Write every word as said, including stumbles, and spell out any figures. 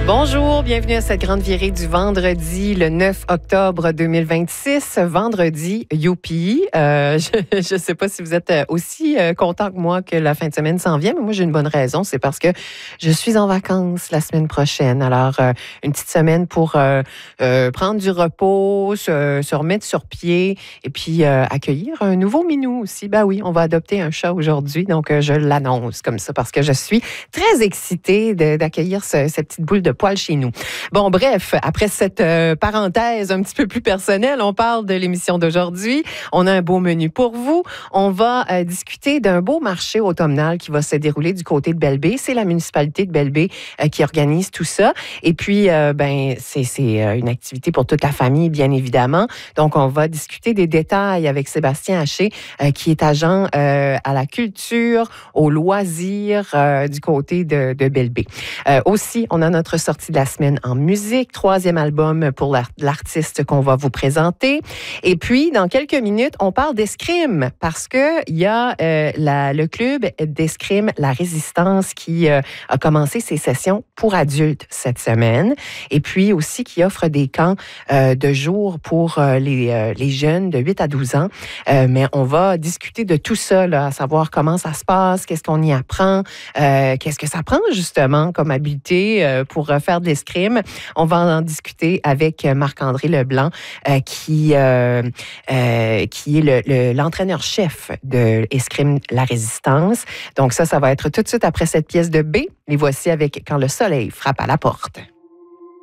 Bonjour, bienvenue à cette grande virée du vendredi, le neuf octobre deux mille vingt-six. Vendredi, youpi. Euh, je ne sais pas si vous êtes aussi euh, content que moi que la fin de semaine s'en vient, mais moi j'ai une bonne raison, c'est parce que je suis en vacances la semaine prochaine. Alors, euh, une petite semaine pour euh, euh, prendre du repos, se, se remettre sur pied et puis euh, accueillir un nouveau minou aussi. Ben oui, on va adopter un chat aujourd'hui, donc euh, je l'annonce comme ça parce que je suis très excitée de, d'accueillir ce, cette petite boule de poil chez nous. Bon, bref, après cette euh, parenthèse un petit peu plus personnelle, on parle de l'émission d'aujourd'hui. On a un beau menu pour vous. On va euh, discuter d'un beau marché automnal qui va se dérouler du côté de Belle-Baie. C'est la municipalité de Belle-Baie euh, qui organise tout ça. Et puis, euh, ben, c'est, c'est euh, une activité pour toute la famille, bien évidemment. Donc, on va discuter des détails avec Sébastien Haché, euh, qui est agent euh, à la culture, aux loisirs euh, du côté de, de Belle-Baie. Euh, aussi, on a notre sortie de la semaine en musique, troisième album pour l'artiste qu'on va vous présenter. Et puis, dans quelques minutes, on parle d'escrime parce qu'il y a euh, la, le club d'escrime La Résistance qui euh, a commencé ses sessions pour adultes cette semaine. Et puis aussi qui offre des camps euh, de jour pour euh, les, euh, les jeunes de huit à douze ans. Euh, mais on va discuter de tout ça, là, à savoir comment ça se passe, qu'est-ce qu'on y apprend, euh, qu'est-ce que ça prend justement comme habileté euh, pour faire de l'escrime. On va en discuter avec Marc-André Leblanc, euh, qui, euh, euh, qui est le, le, l'entraîneur-chef de Escrime La Résistance. Donc ça, ça va être tout de suite après cette pièce de B. Les voici avec Quand le soleil frappe à la porte.